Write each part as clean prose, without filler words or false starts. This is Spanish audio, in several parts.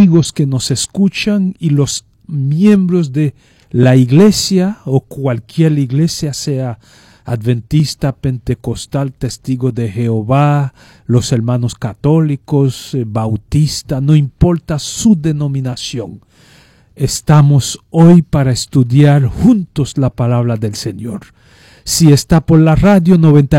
amigos que nos escuchan y los miembros de la iglesia o cualquier iglesia, sea adventista, pentecostal, testigo de Jehová, los hermanos católicos, bautista, no importa su denominación. Estamos hoy para estudiar juntos la palabra del Señor. Si está por la radio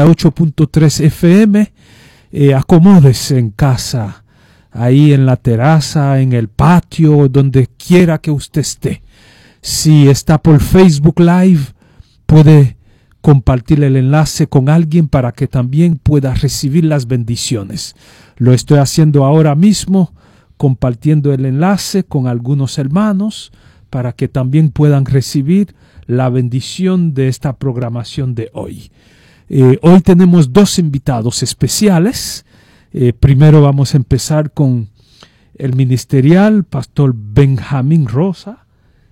98.3 FM, acomódese en casa, ahí en la terraza, en el patio, donde quiera que usted esté. Si está por Facebook Live, puede compartir el enlace con alguien para que también pueda recibir las bendiciones. Lo estoy haciendo ahora mismo, compartiendo el enlace con algunos hermanos para que también puedan recibir la bendición de esta programación de hoy. Hoy tenemos dos invitados especiales. Primero vamos a empezar con el ministerial, Pastor Benjamín Rosa.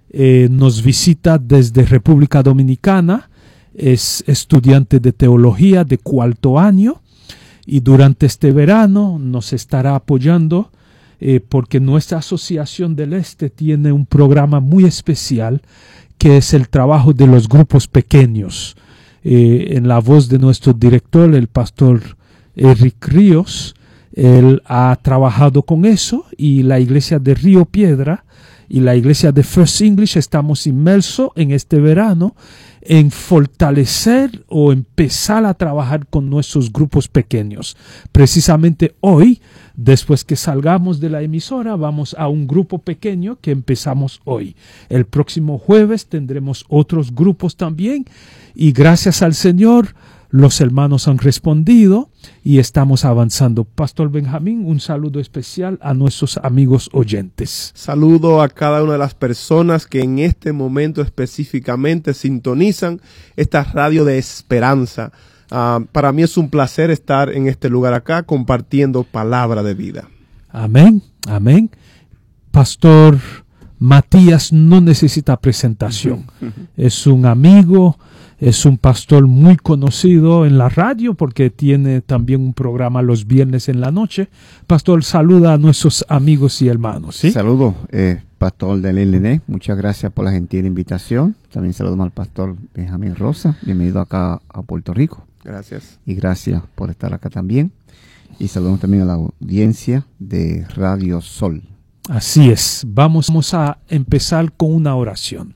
Nos visita desde República Dominicana. Es estudiante de teología de 4º año y durante este verano nos estará apoyando porque nuestra Asociación del Este tiene un programa muy especial que es el trabajo de los grupos pequeños. En la voz de nuestro director, el pastor Eric Ríos, él ha trabajado con eso y la iglesia de Río Piedra y la iglesia de First English estamos inmersos en este verano en fortalecer o empezar a trabajar con nuestros grupos pequeños. Precisamente hoy, después que salgamos de la emisora, vamos a un grupo pequeño que empezamos hoy. El próximo jueves tendremos otros grupos también y gracias al Señor los hermanos han respondido y estamos avanzando. Pastor Benjamín, un saludo especial a nuestros amigos oyentes. Saludo a cada una de las personas que en este momento específicamente sintonizan esta radio de esperanza. Para mí es un placer estar en este lugar acá compartiendo palabra de vida. Amén, amén. Pastor Matías no necesita presentación. Es un amigo. Es un pastor muy conocido en la radio porque tiene también un programa los viernes en la noche. Pastor, saluda a nuestros amigos y hermanos. ¿Sí? Saludo, pastor Daniel Lené. Muchas gracias por la gentil invitación. También saludamos al pastor Benjamín Rosa. Bienvenido acá a Puerto Rico. Gracias. Y gracias por estar acá también. Y saludamos también a la audiencia de Radio Sol. Así es. Vamos a empezar con una oración.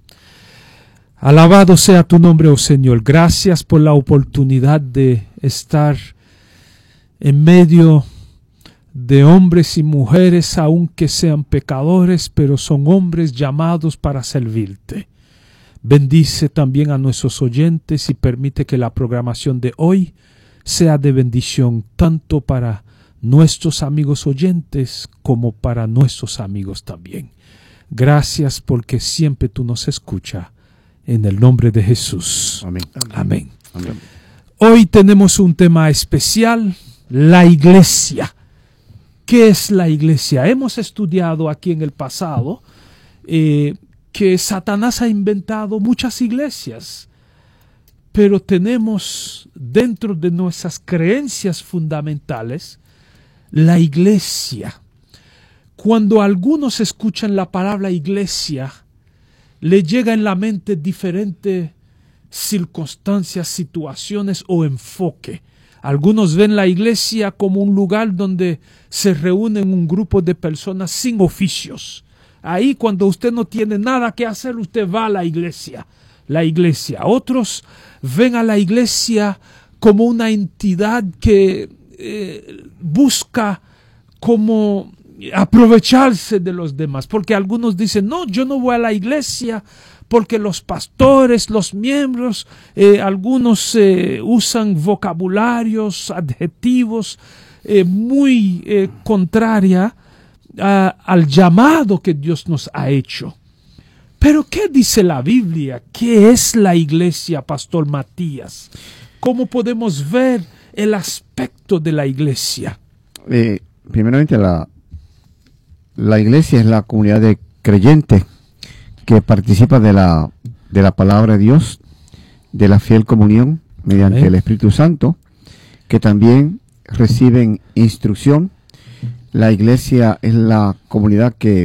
Alabado sea tu nombre, oh Señor. Gracias por la oportunidad de estar en medio de hombres y mujeres, aunque sean pecadores, pero son hombres llamados para servirte. Bendice también a nuestros oyentes y permite que la programación de hoy sea de bendición tanto para nuestros amigos oyentes como para nuestros amigos también. Gracias porque siempre tú nos escuchas. En el nombre de Jesús. Amén. Amén. Amén. Hoy tenemos un tema especial, la iglesia. ¿Qué es la iglesia? Hemos estudiado aquí en el pasado que Satanás ha inventado muchas iglesias, pero tenemos dentro de nuestras creencias fundamentales la iglesia. Cuando algunos escuchan la palabra iglesia, le llega en la mente diferentes circunstancias, situaciones o enfoque. Algunos ven la iglesia como un lugar donde se reúnen un grupo de personas sin oficios. Ahí cuando usted no tiene nada que hacer, usted va a la iglesia. Otros ven a la iglesia como una entidad que busca como aprovecharse de los demás, porque algunos dicen, no, yo no voy a la iglesia porque los pastores, los miembros, algunos usan vocabularios, adjetivos muy contraria al llamado que Dios nos ha hecho. Pero ¿qué dice la Biblia? ¿Qué es la iglesia, Pastor Matías? ¿Cómo podemos ver el aspecto de la iglesia? Primeramente, la iglesia es la comunidad de creyentes que participa de la palabra de Dios, de la fiel comunión mediante Amén. El Espíritu Santo, que también reciben instrucción. La iglesia es la comunidad que